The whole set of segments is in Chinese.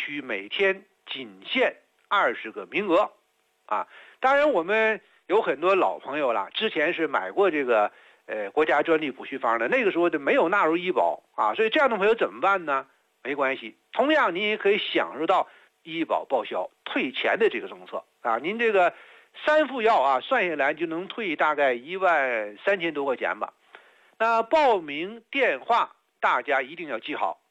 需每天仅限20个名额啊。当然我们有很多老朋友了，之前是买过这个国家专利补虚方的，那个时候就没有纳入医保啊，所以这样的朋友怎么办呢？没关系，同样您也可以享受到医保报销退钱的这个政策啊。您这个3副药啊，算下来就能退大概13000多块钱吧。那报名电话大家一定要记好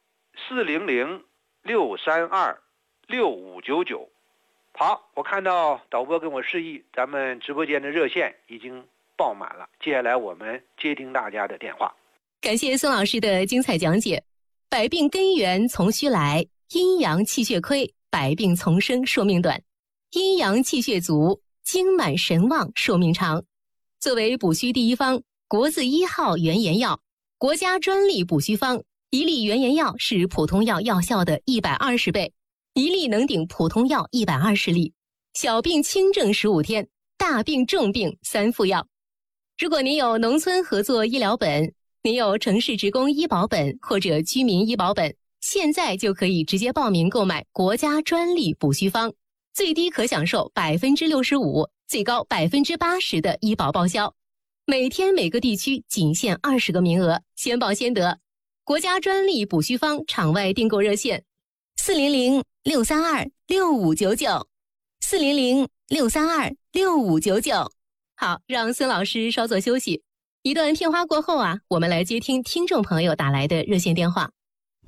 ，400-632-6599。好，我看到导播跟我示意，咱们直播间的热线已经爆满了，接下来我们接听大家的电话。 感谢孙老师的精彩讲解。百病根源从虚来，阴阳气血亏，百病丛生，寿命短；阴阳气血足，精满神旺，寿命长。作为补虚第一方，国字1号原研药，国家专利补虚方，一粒原研药是普通药药效的120倍，一粒能顶普通药120粒。小病轻症15天，大病重病3副药。如果您有农村合作医疗本，您有城市职工医保本或者居民医保本，现在就可以直接报名购买国家专利补虚方，最低可享受65%，最高80%的医保报销。每天每个地区仅限20个名额，先报先得。国家专利补虚方场外订购热线400-632-6599 400-632-6599。好，让孙老师稍作休息。一段片花过后啊，我们来接听听众朋友打来的热线电话。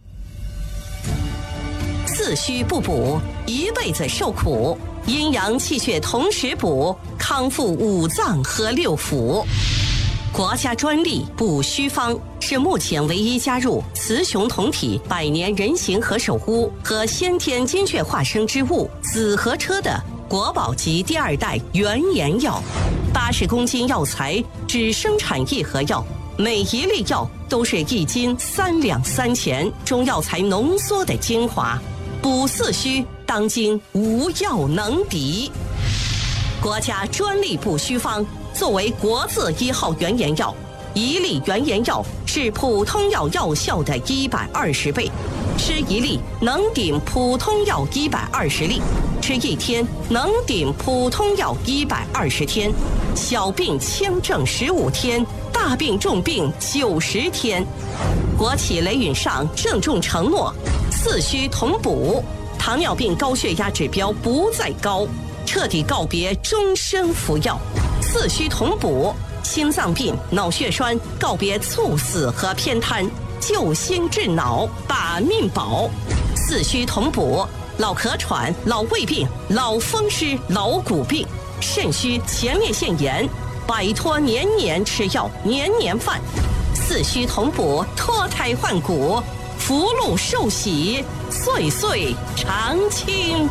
四虚不补，一辈子受苦；阴阳气血同时补，康复5脏和6腑。国家专利补虚方是目前唯一加入雌雄同体百年人形和首乌和先天精血化生之物紫河车的国宝级第2代原研药。80公斤药材只生产1盒药，每一粒药都是1斤3两3钱中药材浓缩的精华，补四虚当今无药能敌。国家专利补虚方作为国字1号原研药，一粒原研药是普通药药效的120倍，吃一粒能顶普通药120粒，吃1天能顶普通药120天，小病轻症15天，大病重病90天。国企雷允上郑重承诺，四虚同补，糖尿病高血压指标不再高，彻底告别终身服药。四虚同补，心脏病、脑血栓告别猝死和偏瘫，救心治脑，把命保。四虚同补，老咳喘、老胃病、老风湿、老骨病、肾虚、前列腺炎，摆脱年年吃药、年年犯。四虚同补，脱胎换骨，福禄寿喜，岁岁长青。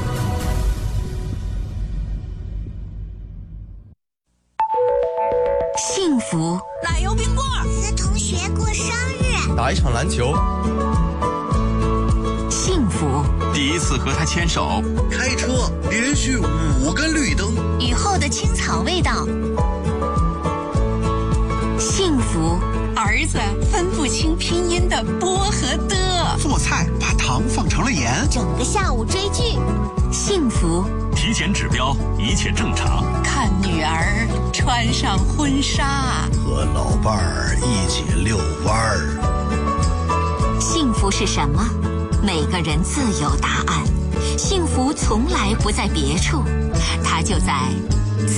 幸福， 奶油冰棍， 和同学过生日， 打一场篮球。 幸福， 第一次和他牵手， 开车连续5个绿灯， 雨后的青草味道。幸福， 儿子分不清拼音的波和的， 做菜把糖放成了盐， 整个下午追剧。幸福， 体检指标一切正常， 看女儿穿上婚纱， 和老伴儿一起遛弯儿。 幸福是什么？每个人自有答案。幸福从来不在别处，它就在